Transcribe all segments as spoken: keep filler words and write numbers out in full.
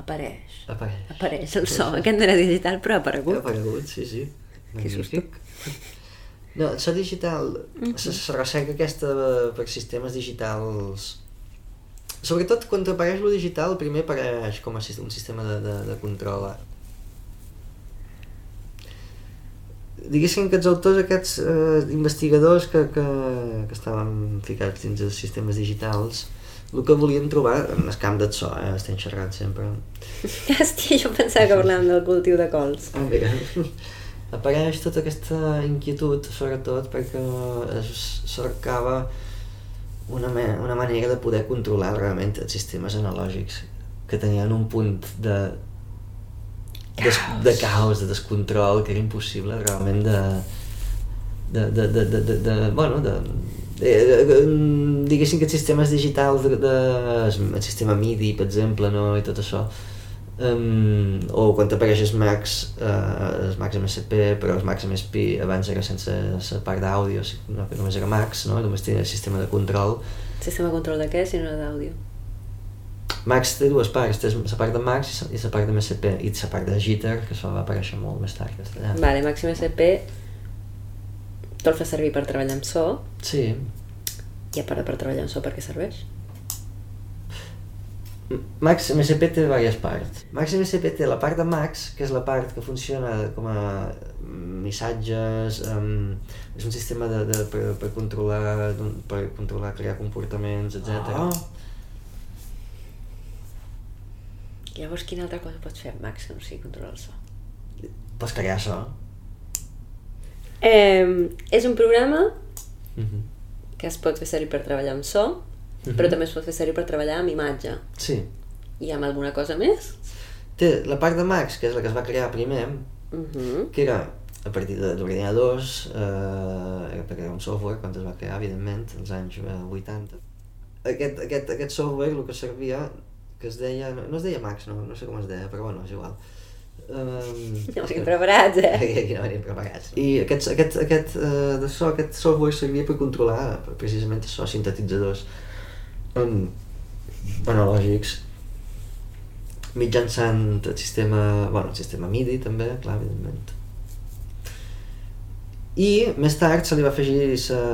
apareix. Apareix. Apareix el so. Aquest no era digital, però ha aparegut. Ha aparegut, sí, sí. Que susto. No, el so digital, mm -hmm. la recerca aquesta per sistemes digitals... Sobretot, quan apareix lo digital, primer apareix com a un sistema de, de, de control. Diguéssim que els autors aquests eh, investigadors que, que, que estaven ficats dins els sistemes digitals, el que volien trobar en el camp del so, eh? Estem xerrant sempre. Hòstia, jo pensava que parlàvem del cultiu de cols. Ah, mira. Apareix tota aquesta inquietud, sobretot perquè es cercava una, una manera de poder controlar realment els sistemes analògics que tenien un punt de de, de caos, de descontrol, que era impossible realment de de, de, de, de, de, de bueno, de, de, de diguéssim que els sistemes digitals de, de, el sistema MIDI, per exemple, no? I tot això, um, o quan apareix els Macs, uh, els Macs M S P, però els Macs M S P abans era sense la part d'àudio, no, només era Macs, no? Només tenia el sistema de control. Sistema de control de què, si no d'àudio? Macs té dues parts, té la part de Macs i la part de M S P, i la part de Jitter, que això va aparèixer molt més tard castellà. Vale, Macs M S P te'l fa servir per treballar amb so. Sí. I a part de per treballar amb so, per què serveix? Macs M S P té diverses parts. Macs M S P té la part de Macs, que és la part que funciona com a missatges, um, és un sistema de, de, per, per controlar, per controlar, crear comportaments, etcètera. Oh. Llavors, quina altra cosa pots fer amb Macs que no sigui controlar el so? Pots crear so. Eh, és un programa uh-huh. que es pot fer servir per treballar amb so, uh-huh. però també es pot fer servir per treballar amb imatge. Sí. I amb alguna cosa més? Té la part de Macs, que és la que es va crear primer, uh-huh. que era a partir d'ordinadors, eh, perquè era un software quan es va crear, evidentment, als anys vuitanta. Aquest, aquest, aquest software el que servia, que es deia, no es deia Macs, no, no sé com es deia, però bueno, és igual. Um, no venim preparats, eh? Aquí no venim preparats. No? I aquest, aquest, aquest, uh, de so, aquest software servia per controlar precisament això, sintetitzadors um, analògics mitjançant el sistema, bueno, el sistema MIDI també, clar, evidentment. I més tard se li va afegir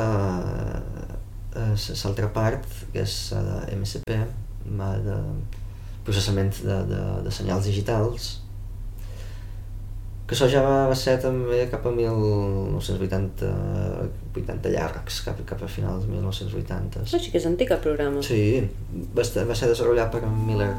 l'altra part, que és la de M S P, de processament de, de, de senyals digitals, que això ja va ser també cap a mil nou-cents vuitanta, vuitanta llargs, cap, cap a finals de mil nou-cents vuitanta. Això sí que és antic el programa. Sí, va, estar, va ser desenvolupat per Miller